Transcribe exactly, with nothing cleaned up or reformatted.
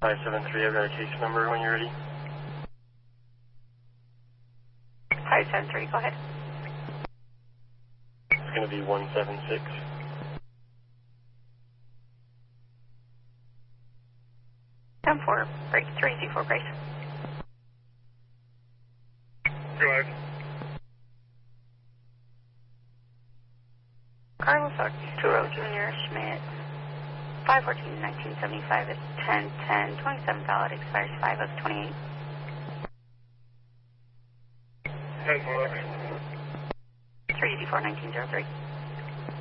five seven three, I've got a case number when you're ready. five seven three, go ahead. It's going to be one seven six. ten four, break, three two four, brace. Go ahead. Carlos Arturo Junior Schmidt, five fourteen nineteen seventy-five is ten ten twenty-seven valid, expires five of twenty-eight. ten four. three eighty-four nineteen oh three.